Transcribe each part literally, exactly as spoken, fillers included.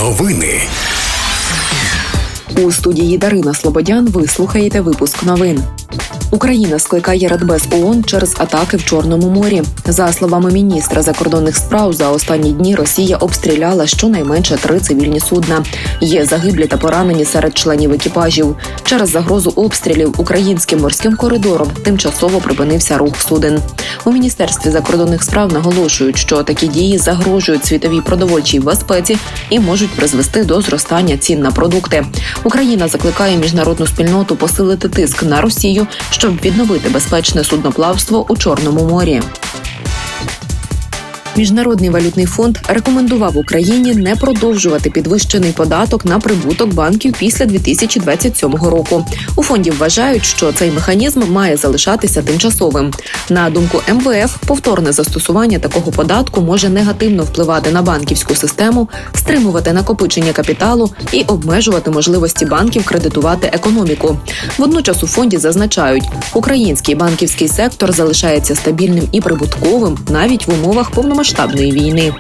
Новини. У студії Дарина Слободян ви слухаєте випуск новин. Україна скликає Радбез ООН через атаки в Чорному морі. За словами міністра закордонних справ, за останні дні Росія обстріляла щонайменше три цивільні судна. Є загиблі та поранені серед членів екіпажів. Через загрозу обстрілів українським морським коридором тимчасово припинився рух суден. У Міністерстві закордонних справ наголошують, що такі дії загрожують світовій продовольчій безпеці і можуть призвести до зростання цін на продукти. Україна закликає міжнародну спільноту посилити тиск на Росію, щоб відновити безпечне судноплавство у Чорному морі. Міжнародний валютний фонд рекомендував Україні не продовжувати підвищений податок на прибуток банків після дві тисячі двадцять сьомого року. У фонді вважають, що цей механізм має залишатися тимчасовим. На думку ем ве еф, повторне застосування такого податку може негативно впливати на банківську систему, стримувати накопичення капіталу і обмежувати можливості банків кредитувати економіку. Водночас у фонді зазначають, український банківський сектор залишається стабільним і прибутковим навіть в умовах повномасштабної масштабної війни.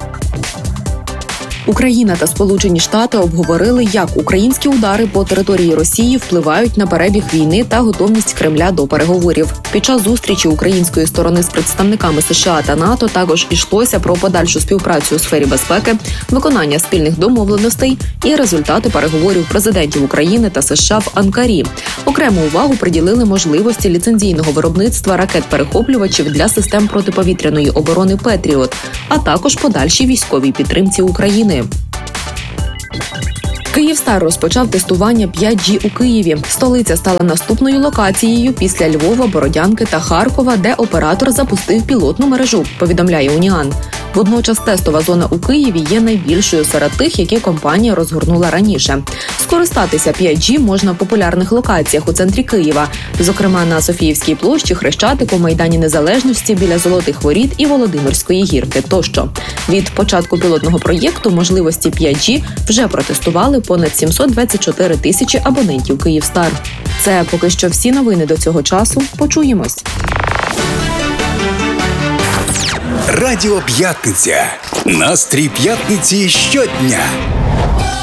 Україна та Сполучені Штати обговорили, як українські удари по території Росії впливають на перебіг війни та готовність Кремля до переговорів. Під час зустрічі української сторони з представниками США та НАТО також йшлося про подальшу співпрацю у сфері безпеки, виконання спільних домовленостей і результати переговорів президентів України та США в Анкарі. Окрему увагу приділили можливості ліцензійного виробництва ракет-перехоплювачів для систем протиповітряної оборони «Петріот», а також подальшій військовій підтримці України. Київстар розпочав тестування п'ять джі у Києві. Столиця стала наступною локацією після Львова, Бородянки та Харкова, де оператор запустив пілотну мережу, повідомляє Уніан. Водночас тестова зона у Києві є найбільшою серед тих, які компанія розгорнула раніше. Скористатися п'ять джі можна в популярних локаціях у центрі Києва, зокрема на Софіївській площі, Хрещатику, Майдані Незалежності, біля Золотих Воріт і Володимирської гірки тощо. Від початку пілотного проєкту можливості п'ять джі вже протестували понад сімсот двадцять чотири тисячі абонентів Київстар. Це поки що всі новини до цього часу. Почуємось. Радіо П'ятниця. Настрій п'ятниці щодня.